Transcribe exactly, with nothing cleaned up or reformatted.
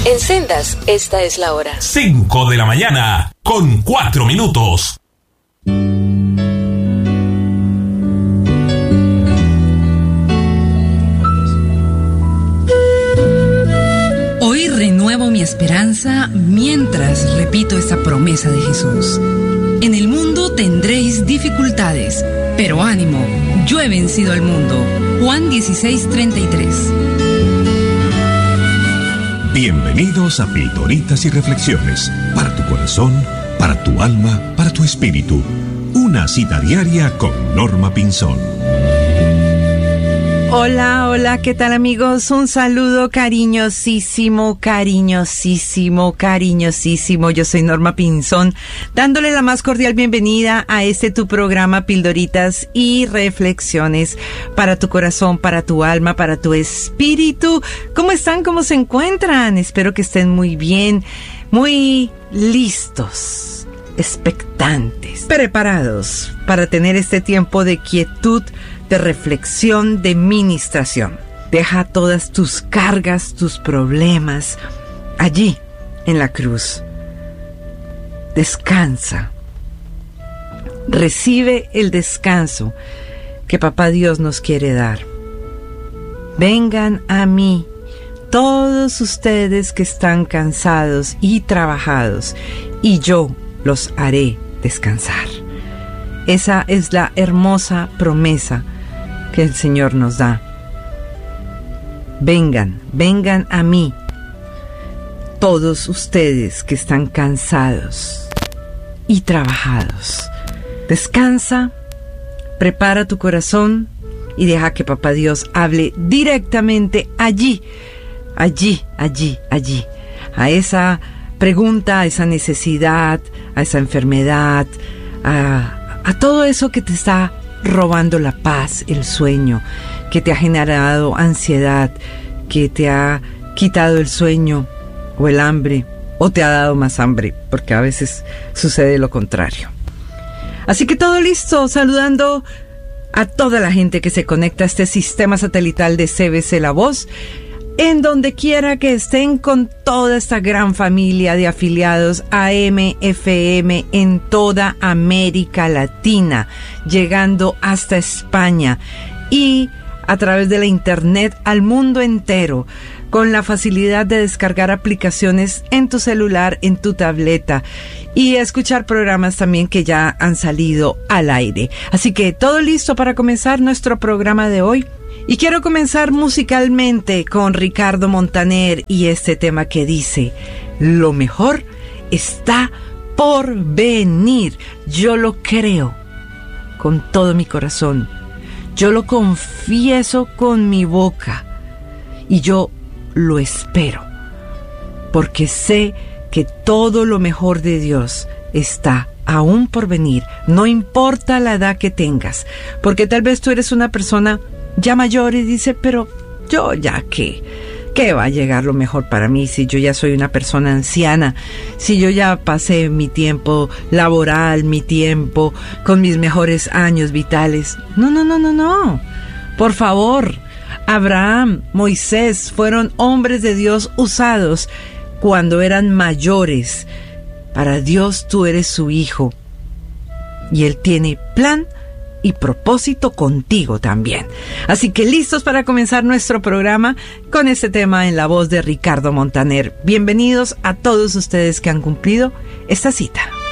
En Sendas, esta es la hora. cinco de la mañana, con cuatro minutos. Hoy renuevo mi esperanza mientras repito esta promesa de Jesús. En el mundo tendréis dificultades, pero ánimo, yo he vencido al mundo. Juan dieciséis, treinta y tres. Bienvenidos a Pildoritas y Reflexiones, para tu corazón, para tu alma, para tu espíritu. Una cita diaria con Norma Pinzón. Hola, hola, ¿qué tal amigos? Un saludo cariñosísimo, cariñosísimo, cariñosísimo. Yo soy Norma Pinzón, dándole la más cordial bienvenida a este tu programa Pildoritas y Reflexiones para tu corazón, para tu alma, para tu espíritu. ¿Cómo están? ¿Cómo se encuentran? Espero que estén muy bien, muy listos, expectantes, preparados para tener este tiempo de quietud, de reflexión, de ministración. Deja todas tus cargas, tus problemas allí en la cruz. Descansa. Recibe el descanso que Papá Dios nos quiere dar. Vengan a mí, todos ustedes que están cansados y trabajados, y yo los haré descansar. Esa es la hermosa promesa que el Señor nos da. Vengan, vengan a mí, todos ustedes que están cansados y trabajados. Descansa, prepara tu corazón y deja que Papá Dios hable directamente allí, allí, allí, allí, a esa pregunta, a esa necesidad, a esa enfermedad, a, a todo eso que te está robando la paz, el sueño, que te ha generado ansiedad, que te ha quitado el sueño o el hambre, o te ha dado más hambre, porque a veces sucede lo contrario. Así que todo listo, saludando a toda la gente que se conecta a este sistema satelital de C B C La Voz, en donde quiera que estén, con toda esta gran familia de afiliados A M F M en toda América Latina, llegando hasta España y a través de la internet al mundo entero, con la facilidad de descargar aplicaciones en tu celular, en tu tableta, y escuchar programas también que ya han salido al aire. Así que todo listo para comenzar nuestro programa de hoy. Y quiero comenzar musicalmente con Ricardo Montaner y este tema que dice: lo mejor está por venir. Yo lo creo con todo mi corazón. Yo lo confieso con mi boca. Y yo lo espero. Porque sé que todo lo mejor de Dios está aún por venir. No importa la edad que tengas. Porque tal vez tú eres una persona ya mayor y dice, pero yo ya qué, ¿qué va a llegar lo mejor para mí si yo ya soy una persona anciana? Si yo ya pasé mi tiempo laboral, mi tiempo con mis mejores años vitales. No, no, no, no, no. Por favor, Abraham, Moisés fueron hombres de Dios usados cuando eran mayores. Para Dios tú eres su hijo y Él tiene plan y propósito contigo también. Así que listos para comenzar nuestro programa con este tema en la voz de Ricardo Montaner. Bienvenidos a todos ustedes que han cumplido esta cita.